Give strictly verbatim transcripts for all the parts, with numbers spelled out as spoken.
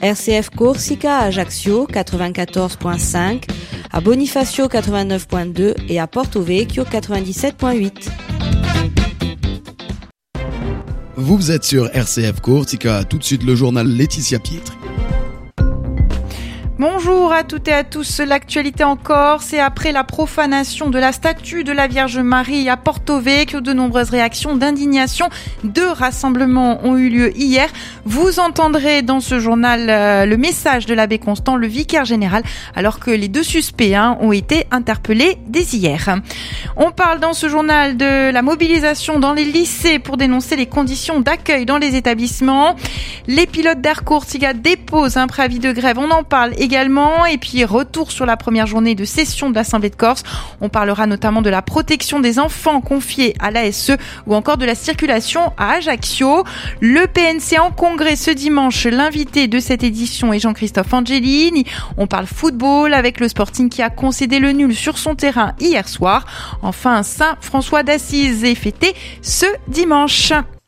R C F Corsica à Ajaccio quatre-vingt-quatorze virgule cinq, à Bonifacio quatre-vingt-neuf virgule deux et à Porto Vecchio quatre-vingt-dix-sept virgule huit. Vous êtes sur R C F Corsica, tout de suite le journal Laetitia Pietri. Bonjour à toutes et à tous. L'actualité en Corse et après la profanation de la statue de la Vierge Marie à Porto Vecchio, de nombreuses réactions d'indignation. Deux rassemblements ont eu lieu hier. Vous entendrez dans ce journal euh, le message de l'abbé Constant, le vicaire général, alors que les deux suspects hein, ont été interpellés dès hier. On parle dans ce journal de la mobilisation dans les lycées pour dénoncer les conditions d'accueil dans les établissements. Les pilotes d'Air Corsica déposent un préavis de grève. On en parle également. Et puis retour sur la première journée de session de l'Assemblée de Corse. On parlera notamment de la protection des enfants confiés à l'A S E ou encore de la circulation à Ajaccio. Le P N C en congrès ce dimanche. L'invité de cette édition est Jean-Christophe Angelini. On parle football avec le Sporting qui a concédé le nul sur son terrain hier soir. Enfin, Saint François d'Assise est fêté ce dimanche.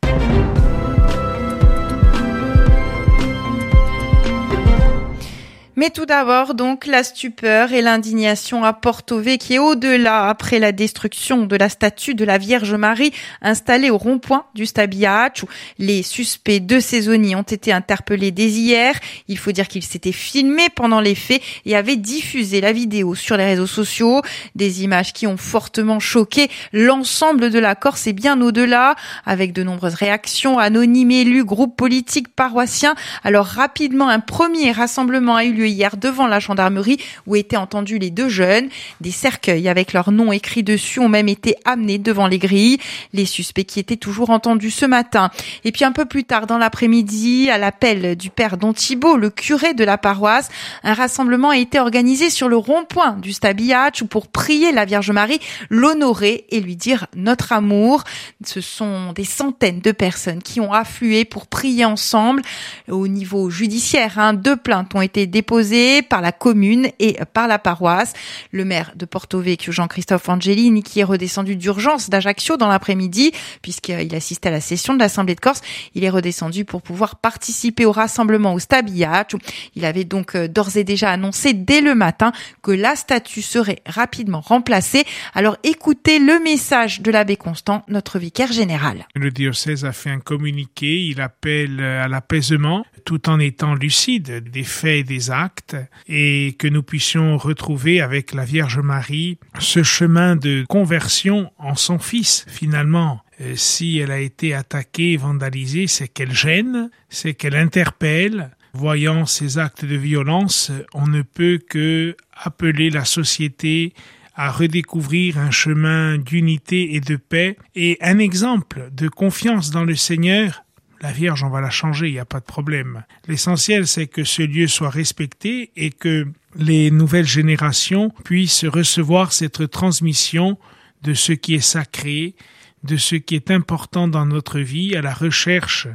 Mais tout d'abord, donc, la stupeur et l'indignation à Porto Vecchio qui est au-delà après la destruction de la statue de la Vierge Marie installée au rond-point du Stabiaccio. Les suspects deux saisonniers ont été interpellés dès hier. Il faut dire qu'ils s'étaient filmés pendant les faits et avaient diffusé la vidéo sur les réseaux sociaux. Des images qui ont fortement choqué l'ensemble de la Corse et bien au-delà, avec de nombreuses réactions, anonymes, élus, groupes politiques, paroissiens. Alors rapidement, un premier rassemblement a eu lieu hier devant la gendarmerie où étaient entendus les deux jeunes. Des cercueils avec leurs noms écrits dessus ont même été amenés devant les grilles. Les suspects qui étaient toujours entendus ce matin. Et puis un peu plus tard dans l'après-midi, à l'appel du père Don Thibault, le curé de la paroisse, un rassemblement a été organisé sur le rond-point du Stabiaccio pour prier la Vierge Marie, l'honorer et lui dire notre amour. Ce sont des centaines de personnes qui ont afflué pour prier ensemble. Au niveau judiciaire, hein, deux plaintes ont été déposées par la commune et par la paroisse. Le maire de Porto Vecchio, Jean-Christophe Angelini, qui est redescendu d'urgence d'Ajaccio dans l'après-midi, puisqu'il assistait à la session de l'Assemblée de Corse, il est redescendu pour pouvoir participer au rassemblement au Stabiaccio. Il avait donc d'ores et déjà annoncé dès le matin que la statue serait rapidement remplacée. Alors écoutez le message de l'abbé Constant, notre vicaire général. Le diocèse a fait un communiqué, il appelle à l'apaisement, tout en étant lucide des faits et des actes, et que nous puissions retrouver avec la Vierge Marie ce chemin de conversion en son Fils. Finalement, euh, si elle a été attaquée, vandalisée, c'est qu'elle gêne, c'est qu'elle interpelle. Voyant ces actes de violence, on ne peut que appeler la société à redécouvrir un chemin d'unité et de paix et un exemple de confiance dans le Seigneur. La Vierge, on va la changer, il n'y a pas de problème. L'essentiel, c'est que ce lieu soit respecté et que les nouvelles générations puissent recevoir cette transmission de ce qui est sacré, de ce qui est important dans notre vie, à la recherche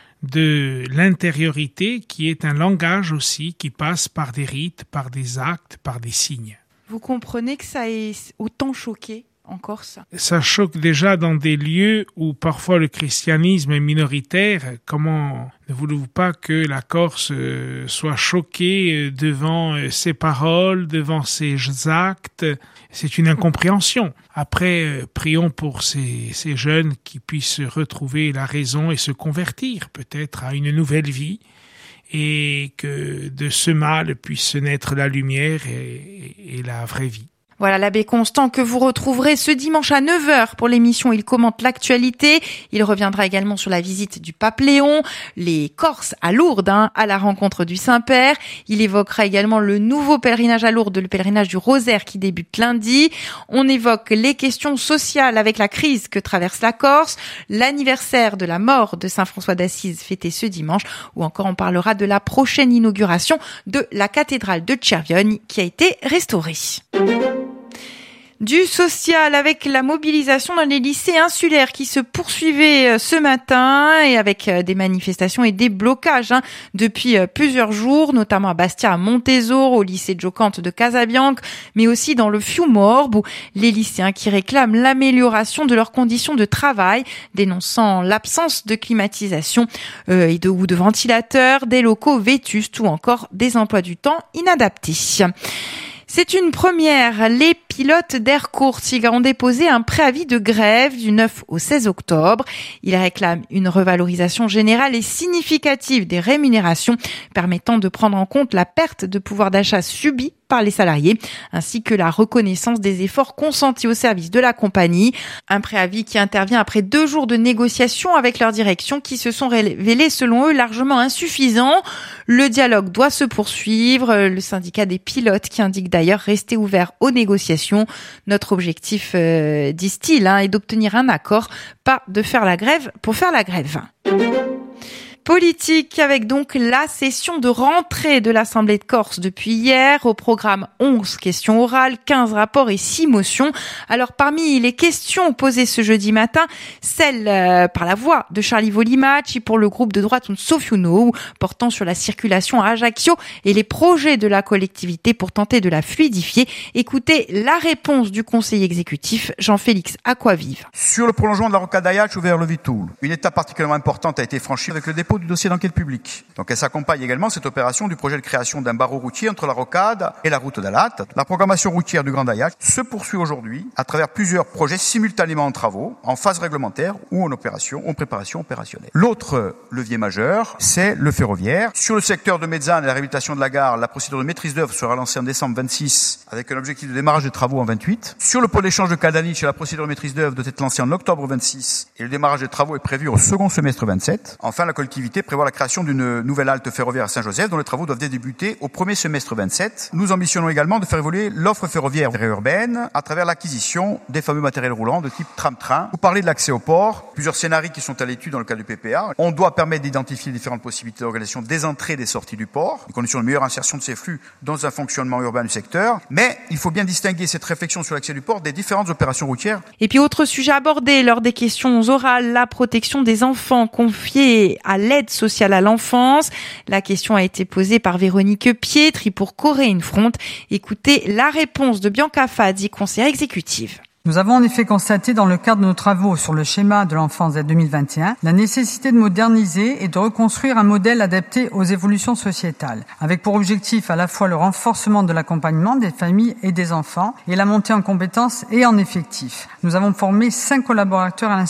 de l'intériorité, qui est un langage aussi qui passe par des rites, par des actes, par des signes. Vous comprenez que ça ait autant choqué en Corse? Ça choque déjà dans des lieux où parfois le christianisme est minoritaire. Comment ne voulez-vous pas que la Corse soit choquée devant ces paroles, devant ces actes? C'est une incompréhension. Après, prions pour ces, ces jeunes qui puissent retrouver la raison et se convertir peut-être à une nouvelle vie, et que de ce mal puisse naître la lumière et, et la vraie vie. Voilà l'abbé Constant que vous retrouverez ce dimanche à neuf heures pour l'émission Il commente l'actualité. Il reviendra également sur la visite du pape Léon, les Corses à Lourdes, hein, à la rencontre du Saint-Père. Il évoquera également le nouveau pèlerinage à Lourdes, le pèlerinage du Rosaire qui débute lundi. On évoque les questions sociales avec la crise que traverse la Corse, l'anniversaire de la mort de Saint François d'Assise fêté ce dimanche, ou encore on parlera de la prochaine inauguration de la cathédrale de Cervione qui a été restaurée. Du social avec la mobilisation dans les lycées insulaires qui se poursuivait ce matin et avec des manifestations et des blocages hein, depuis plusieurs jours, notamment à Bastia, à Montésor, au lycée Jocante de Casabianca, mais aussi dans le Fiumorbe où les lycéens qui réclament l'amélioration de leurs conditions de travail, dénonçant l'absence de climatisation euh, et de, ou de ventilateurs, des locaux vétustes ou encore des emplois du temps inadaptés. C'est une première. Les pilotes d'Air Courtiga ont déposé un préavis de grève du neuf au seize octobre. Ils réclament une revalorisation générale et significative des rémunérations permettant de prendre en compte la perte de pouvoir d'achat subie par les salariés, ainsi que la reconnaissance des efforts consentis au service de la compagnie. Un préavis qui intervient après deux jours de négociations avec leur direction qui se sont révélés, selon eux, largement insuffisants. Le dialogue doit se poursuivre. Le syndicat des pilotes qui indique d'ailleurs rester ouvert aux négociations. Notre objectif, euh, disent-ils, hein, est d'obtenir un accord, pas de faire la grève pour faire la grève. Politique avec donc la session de rentrée de l'Assemblée de Corse depuis hier. Au programme onze questions orales, quinze rapports et six motions. Alors parmi les questions posées ce jeudi matin, celle euh, par la voix de Charlie Volimachi pour le groupe de droite Sofiuno, portant sur la circulation à Ajaccio et les projets de la collectivité pour tenter de la fluidifier. Écoutez la réponse du conseiller exécutif Jean-Félix Aquavive. Sur le prolongement de la rocade d'Ajaccio vers le Vitoul, une étape particulièrement importante a été franchie avec le dépôt du dossier d'enquête publique. Donc elle s'accompagne également, cette opération, du projet de création d'un barreau routier entre la rocade et la route d'Alat. La programmation routière du Grand Ajaccio se poursuit aujourd'hui à travers plusieurs projets simultanément en travaux, en phase réglementaire ou en opération, en préparation opérationnelle. L'autre levier majeur, c'est le ferroviaire. Sur le secteur de Mezzane et la réhabilitation de la gare, la procédure de maîtrise d'œuvre sera lancée en décembre vingt-six avec un objectif de démarrage des travaux en vingt-huit. Sur le pôle d'échange de Cadaniche, la procédure de maîtrise d'œuvre doit être lancée en octobre vingt-six et le démarrage des travaux est prévu au second semestre vingt-sept. Enfin, la collectivité prévoit la création d'une nouvelle halte ferroviaire à Saint-Joseph dont les travaux doivent débuter au premier semestre vingt-sept. Nous ambitionnons également de faire évoluer l'offre ferroviaire urbaine à travers l'acquisition des fameux matériels roulants de type tram-train. Vous parlez de l'accès au port, plusieurs scénarios qui sont à l'étude dans le cadre du P P A. On doit permettre d'identifier les différentes possibilités d'organisation des entrées et des sorties du port, les conditions de meilleure insertion de ces flux dans un fonctionnement urbain du secteur. Mais il faut bien distinguer cette réflexion sur l'accès du port des différentes opérations routières. Et puis autre sujet abordé lors des questions orales, la protection des enfants confiés à l'aide sociale à l'enfance. La question a été posée par Véronique Pietri pour Coréine Front. Écoutez la réponse de Bianca Fadi, conseillère exécutive. Nous avons en effet constaté dans le cadre de nos travaux sur le schéma de l'enfance dès deux mille vingt et un la nécessité de moderniser et de reconstruire un modèle adapté aux évolutions sociétales, avec pour objectif à la fois le renforcement de l'accompagnement des familles et des enfants et la montée en compétences et en effectifs. Nous avons formé cinq collaborateurs à l'institut